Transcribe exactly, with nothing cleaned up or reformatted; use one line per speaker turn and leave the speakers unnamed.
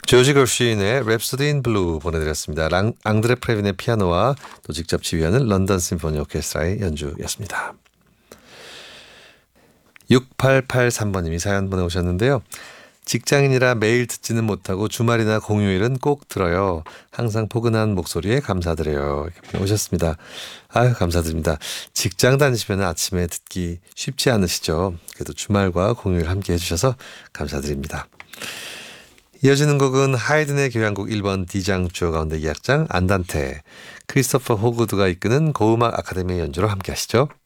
조지 거쉬인의 랩소디 인 블루 보내드렸습니다. 랑, 앙드레 프레빈의 피아노와 또 직접 지휘하는 런던 심포니 오케스트라의 연주였습니다. 육팔팔삼 번님이 사연 보내오셨는데요. 직장인이라 매일 듣지는 못하고 주말이나 공휴일은 꼭 들어요. 항상 포근한 목소리에 감사드려요. 이렇게 오셨습니다. 아유, 감사드립니다. 직장 다니시면 아침에 듣기 쉽지 않으시죠? 그래도 주말과 공휴일 함께 해주셔서 감사드립니다. 이어지는 곡은 하이든의 교향곡 일 번 D장조 가운데 이 악장 안단테, 크리스토퍼 호그드가 이끄는 고음악 아카데미의 연주로 함께 하시죠.